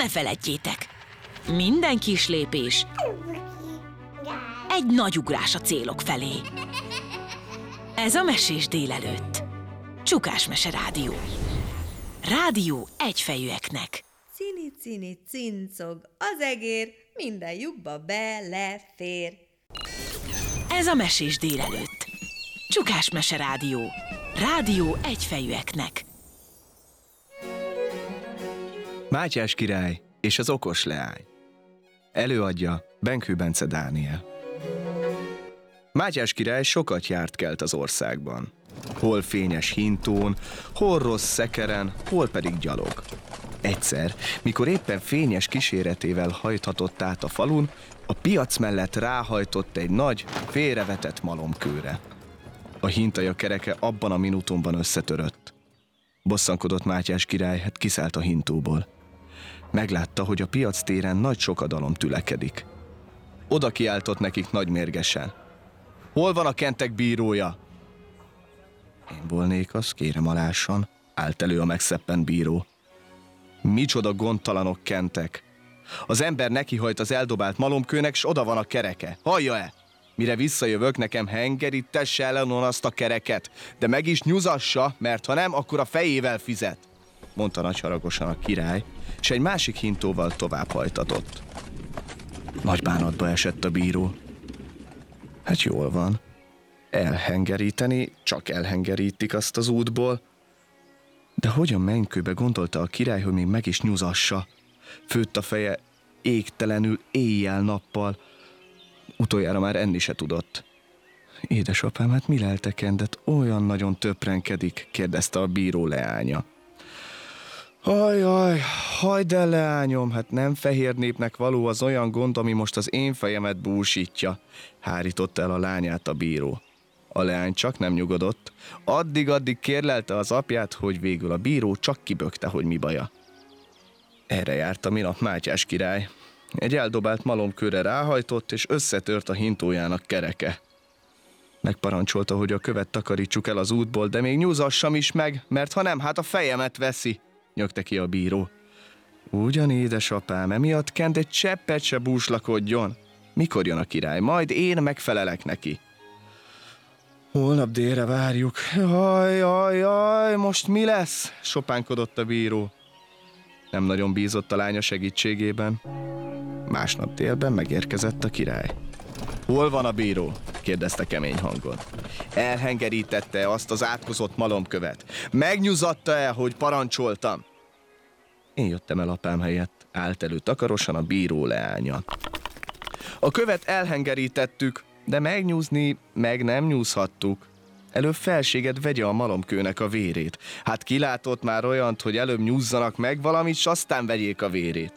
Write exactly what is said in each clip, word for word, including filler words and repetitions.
ne feledjétek, minden kis lépés egy nagy ugrás a célok felé. Ez a Mesés délelőtt. Csukás Mese Rádió. Rádió egyfejűeknek. Cini-cini cincog az egér, minden lyukba belefér. Ez a Mesés délelőtt. Csukás Mese Rádió. Rádió egyfejűeknek. Mátyás király és az okos leány. Előadja Benkő Bence Dániel. Mátyás király sokat járt kelt az országban. Hol fényes hintón, hol rossz szekeren, hol pedig gyalog. Egyszer, mikor éppen fényes kíséretével hajthatott át a falun, a piac mellett ráhajtott egy nagy, félrevetett malomkőre. A hintaja kereke abban a minutumban összetörött. Bosszankodott Mátyás király, hát kiszállt a hintóból. Meglátta, hogy a piac téren nagy sokadalom tülekedik. Oda kiáltott nekik nagymérgesen. Hol van a kentek bírója? Én volnék az, kérem alássan, állt elő a megszeppent bíró. Micsoda gondtalanok kentek. Az ember nekihajt az eldobált malomkőnek, s oda van a kereke. Hallja-e? Mire visszajövök, nekem hengerítesse ellenon azt a kereket, de meg is nyuzassa, mert ha nem, akkor a fejével fizet, mondta nagyharagosan a király, és egy másik hintóval tovább hajtatott. Nagy bánatba esett a bíró. Hát jól van. Elhengeríteni, csak elhengerítik azt az útból. De hogyan menykőbe gondolta a király, hogy még meg is nyuzassa? Főtt a feje égtelenül éjjel-nappal. Utoljára már enni se tudott. Édesapám, hát mi leltekendet olyan nagyon töprenkedik? Kérdezte a bíró leánya. Ajaj, hagyd el, leányom, hát nem fehér népnek való az olyan gond, ami most az én fejemet búsítja, hárította el a lányát a bíró. A leány csak nem nyugodott, addig-addig kérlelte az apját, hogy végül a bíró csak kibökte, hogy mi baja. Erre járt a minap Mátyás király. Egy eldobált malomkőre ráhajtott, és összetört a hintójának kereke. Megparancsolta, hogy a követ takarítsuk el az útból, de még nyúzassam is meg, mert ha nem, hát a fejemet veszi, nyögte ki a bíró. Ugyan, édesapám, emiatt kent egy cseppet se búslakodjon. Mikor jön a király? Majd én megfelelek neki. Holnap délre várjuk. Jaj, jaj, jaj, most mi lesz? Sopánkodott a bíró. Nem nagyon bízott a lánya segítségében. Másnap délben megérkezett a király. Hol van a bíró? Kérdezte kemény hangon. Elhengerítette azt az átkozott malomkövet? Megnyuzatta-e, hogy parancsoltam? Én jöttem el apám helyett, állt elő takarosan a bíró leánya. A követ elhengerítettük, de megnyúzni meg nem nyúzhattuk. Előbb felséged vegye a malomkőnek a vérét. Hát kilátott már olyant, hogy előbb nyúzzanak meg valamit, s aztán vegyék a vérét.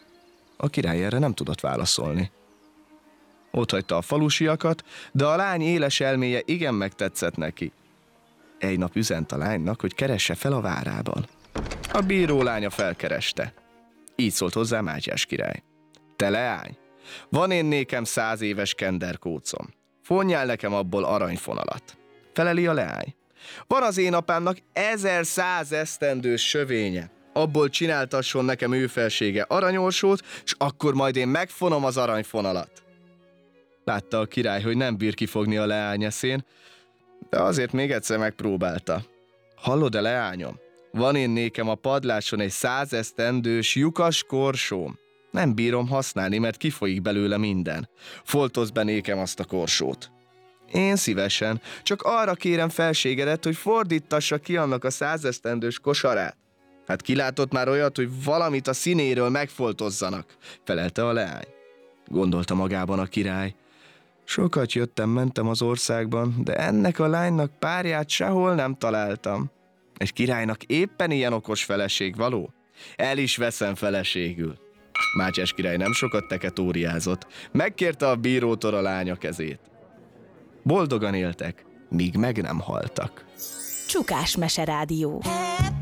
A király erre nem tudott válaszolni. Otthagyta a falusiakat, de a lány éles elméje igen megtetszett neki. Egy nap üzent a lánynak, hogy keresse fel a várában. A bíró lánya felkereste. Így szólt hozzá Mátyás király. Te leány, van én nékem száz éves kenderkócom. Fonjál nekem abból aranyfonalat. Feleli a leány. Van az én apámnak ezer száz esztendős sövénye. Abból csináltasson nekem ő felsége aranyorsót, s akkor majd én megfonom az aranyfonalat. Látta a király, hogy nem bír kifogni a leány eszén, de azért még egyszer megpróbálta. Hallod-e, leányom? Van én nékem a padláson egy százesztendős lyukas korsóm. Nem bírom használni, mert kifolyik belőle minden. Foltozz be nékem azt a korsót. Én szívesen, csak arra kérem felségedet, hogy fordítassa ki annak a százesztendős kosarát. Hát kilátott már olyat, hogy valamit a színéről megfoltozzanak, felelte a leány. Gondolta magában a király. Sokat jöttem-mentem az országban, de ennek a lánynak párját sehol nem találtam. Egy királynak éppen ilyen okos feleség való? El is veszem feleségül. Mátyás király nem sokat teketóriázott, megkérte a bírótól a lánya kezét. Boldogan éltek, míg meg nem haltak. Csukás Mese Rádió.